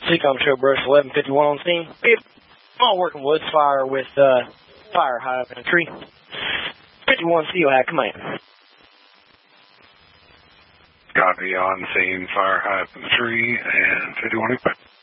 Seacom Show Brush 1151 on scene. All working woods fire with fire high up in a tree. 51 CO hat command. Copy on scene, fire high up in the tree, and 51 equipment.